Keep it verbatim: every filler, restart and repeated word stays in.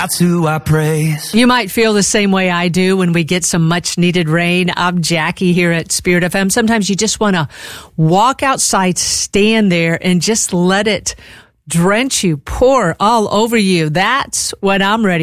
That's who I praise. You might feel the same way I do when we get some much needed rain. I'm Jackie here at Spirit F M. Sometimes you just want to walk outside, stand there, and just let it drench you, pour all over you. That's what I'm ready